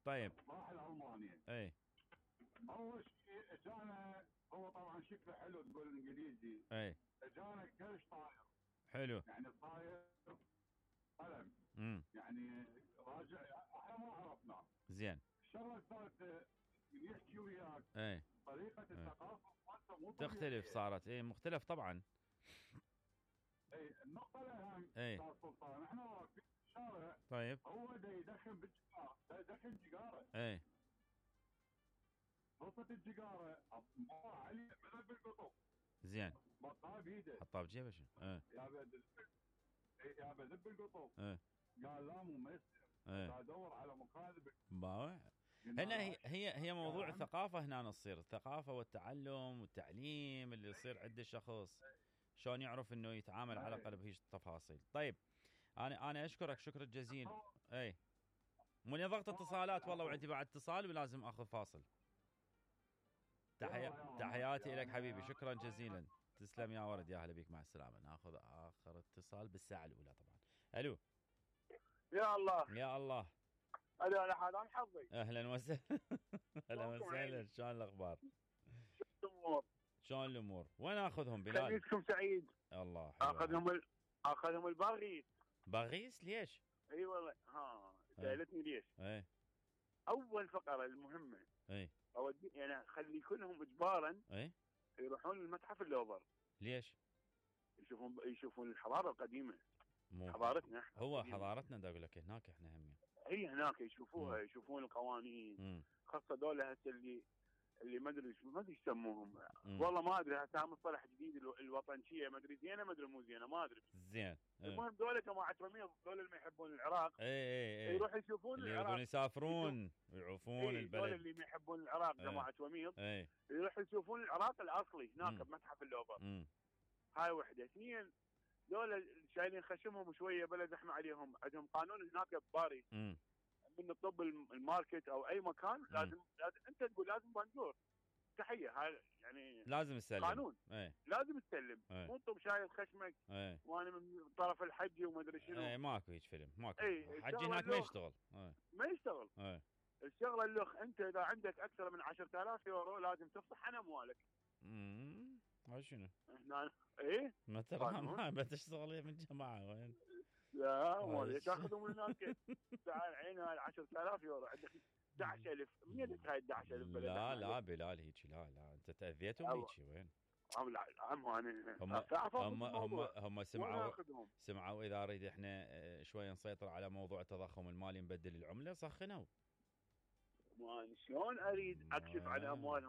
طيب. راح لألمانيا. اي. اول شيء اجانا، هو طبعا شكله حلو تقول انجليزي. اي. اجانا كرش طاير. حلو. يعني طاير قلم. يعني راجع احنا ما عرفناه. زين. الشغله الثالثه يحكي وياك. اي. طريقه الثقافه مالته مو تختلف، صارت مختلف طبعا. النقطه الاهم استاذ سلطان، احنا واقفين في الشارع. طيب. هو يدخن بالسيجاره، يدخن سيجاره. نقطة السيجاره الله عليه عملها بالقطب. زين. بطها بيده، حطها بجيبه شنو؟ يا بذب القطب. قال لا مو ميسر. ادور على مخالب. هنا هي موضوع الثقافه، هنا نصير الثقافه والتعلم والتعليم اللي يصير عند الشخص، شلون يعرف انه يتعامل على الاقل بهيج التفاصيل. طيب انا اشكرك شكر الجزيل. مني ضغط اتصالات والله، وعندي بعد اتصال ولازم اخذ فاصل. تحياتي لك حبيبي، شكرا جزيلا. تسلم يا ورد، يا هلا بيك، مع السلامه. ناخذ اخر اتصال بالساعه الاولى طبعا. الو. يا الله يا الله. الو انا حرام حظي. اهلا وسهلا. اهلا وسهلا، شلون الاخبار؟ شلون الامور؟ وين اخذهم بلال؟ خميسكم سعيد. الله حلو. اخذهم الباغيس. باغيس ليش؟ اي والله سالتني ليش؟ اول فقره المهمه اودي يعني خلي كلهم اجبارا يروحون للمتحف اللوفر. ليش؟ يشوفون الحضاره القديمه، مو حضارتنا احنا. هو حضارتنا دا اقول لك هناك احنا هم هي هناك يشوفوها. يشوفون القوانين. خاصه دول هسه اللي ما ادري ايش يسموهم. والله ما ادري، هسه مصطلح جديد الوطنيه، ما ادري زينه ما ادري مو زينه، ما ادري. زين. المهم دول جماعه رميض، دول اللي ما يحبون العراق. يروحوا يشوفون اللي العراق، يبون يسافرون ويعوفون البلد. دول اللي ما يحبون العراق جماعه رميض يروحوا يشوفون العراق الاصلي هناك بمتحف اللوفر. هاي وحده. اثنين، دول شايلين خشمهم شويه بلد احنا عليهم، عندهم قانون هناك بباريس من الطب الماركت او اي مكان لازم انت تقول لازم بنزور تحيه. هاي يعني لازم تسلم قانون. لازم تسلم. مو طب شايل خشمك وانا من طرف الحج وما ادري شنو. ماكو هيك فيلم، ماكو. الحج هناك ما يشتغل. ما يشتغل. الشغله اللخ، انت اذا عندك اكثر من 10,000 يورو لازم تفصح عن اموالك. هاي شنو؟ هنا ما ترى ما بتشتغل من جماعه وين؟ لا مو تاخذهم من هناك. تعال عين هاي 10,000 يورو عندك 11,000. من يدك هاي 11,000 بلد؟ لا بلال هيك لا انت تاذيتهم هيك وين؟ هم سمعوا اذا اريد احنا شويه نسيطر على موضوع التضخم المالي نبدل العمله، سخنوا. شلون اريد اكشف على اموالهم